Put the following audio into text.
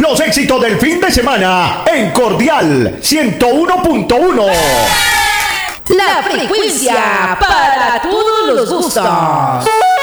los éxitos del fin de semana en Cordial 101.1. La frecuencia para todos los gustos.